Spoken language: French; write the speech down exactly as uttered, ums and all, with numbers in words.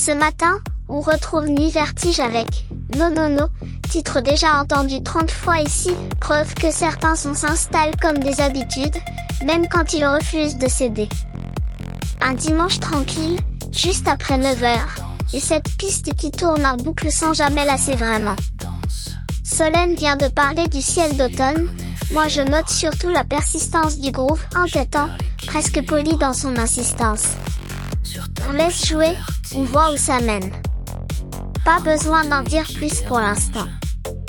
Ce matin, on retrouve Nuit Vertige avec « No No No », titre déjà entendu trente fois ici, preuve que certains sons s'installent comme des habitudes, même quand ils refusent de céder. Un dimanche tranquille, juste après neuf heures, et cette piste qui tourne en boucle sans jamais lasser vraiment. Solène vient de parler du ciel d'automne, moi je note surtout la persistance du groove entêtant, presque poli dans son insistance. On laisse jouer, on voit où ça mène. Pas besoin d'en dire plus pour l'instant.